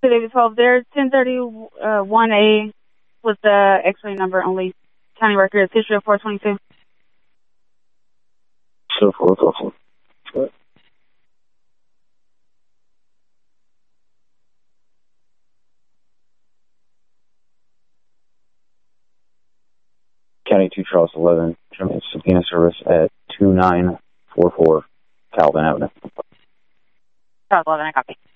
to David 12 there. 1031A was the X-ray number only. County records, history of 422. So 444. What? County 2 Charles 11, subpoena service at 2944 Calvin Avenue. Charles 11, I copy.